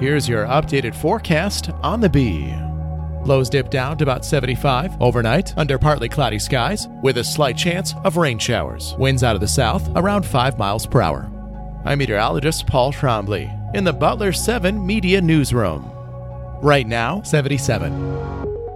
Here's your updated forecast on the Bee. Lows dip down to about 75 overnight under partly cloudy skies with a slight chance of rain showers. Winds out of the south around 5 miles per hour. I'm meteorologist Paul Trombley in the Butler 7 Media Newsroom. Right now, 77.